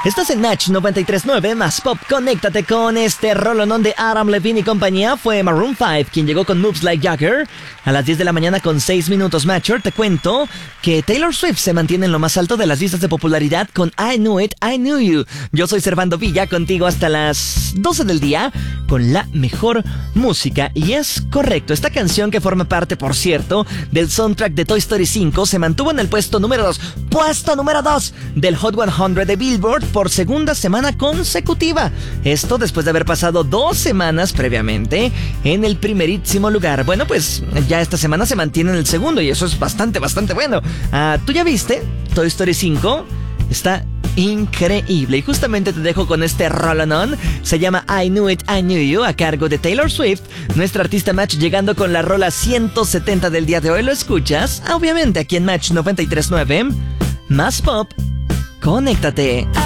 Estás en Match 93.9 más Pop. Conéctate con este rolonón de Adam Levine y compañía. Fue Maroon 5 quien llegó con Moves Like Jagger a las 10 de la mañana con 6 minutos. Matcher, te cuento que Taylor Swift se mantiene en lo más alto de las listas de popularidad con I Knew It, I Knew You. Yo soy Servando Villa, contigo hasta las 12 del día con la mejor música. Y es correcto, esta canción, que forma parte, por cierto, del soundtrack de Toy Story 5, se mantuvo en el puesto número 2 del Hot 100 de Billboard por segunda semana consecutiva. Esto después de haber pasado 2 semanas previamente en el primerísimo lugar. Bueno, pues ya esta semana se mantiene en el segundo y eso es bastante bueno. ¿Tú ya viste Toy Story 5? Está increíble. Y justamente te dejo con este rolonón. Se llama I Knew It, I Knew You, a cargo de Taylor Swift, nuestra artista Match, llegando con la rola 170 del día de hoy. Lo escuchas, obviamente, aquí en Match 93.9 más Pop. Conéctate.